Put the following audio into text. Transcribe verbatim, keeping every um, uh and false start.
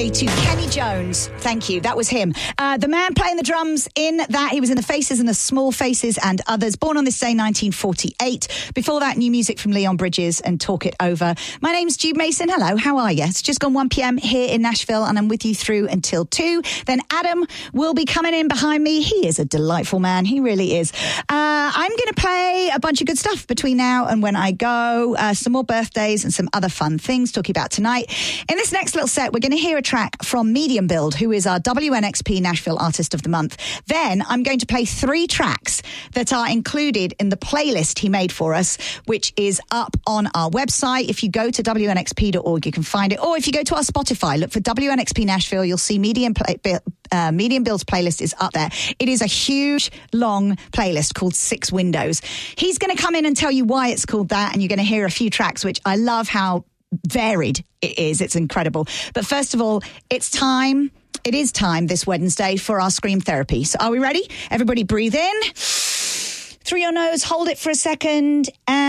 birthday to Kenny Jones. Thank you. That was him. Uh, the man playing the drums in that. He was in the Faces and the Small Faces and others. Born on this day, nineteen forty-eight. Before that, new music from Leon Bridges and Talk It Over. My name's Jude Mason. Hello, how are you? It's just gone one p.m. here in Nashville, and I'm with you through until two. Then Adam will be coming in behind me. He is a delightful man. He really is. Uh, I'm going to play a bunch of good stuff between now and when I go. Uh, some more birthdays and some other fun things talking about tonight. In this next little set, we're going to hear a track from Medium Build, who is our W N X P Nashville Artist of the Month. Then I'm going to play three tracks that are included in the playlist he made for us, which is up on our website. If you go to W N X P dot org, you can find it. Or if you go to our Spotify, look for W N X P Nashville, you'll see Medium, play, uh, Medium Build's playlist is up there. It is a huge, long playlist called Six Windows. He's going to come in and tell you why it's called that, and you're going to hear a few tracks, which I love how varied it is. It's incredible. But first of all, it's time. It is time this Wednesday for our Scream Therapy. So are we ready? Everybody breathe in through your nose, hold it for a second, and